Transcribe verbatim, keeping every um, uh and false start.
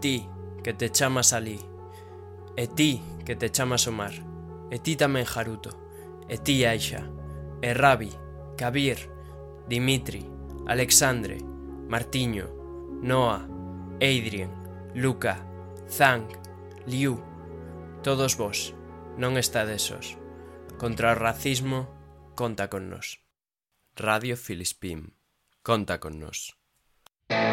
ti, que te chamas alí, e ti, que te chamas Omar, e ti tamén Haruto, e ti Aisha, e Rabi, Kabir, Dimitri, Alexandre, Martiño, Noah, Adrien, Luca, Zhang, Liu, todos vos, non estades sós. Contra o racismo, conta con nós. Radio Filispín, conta con nós.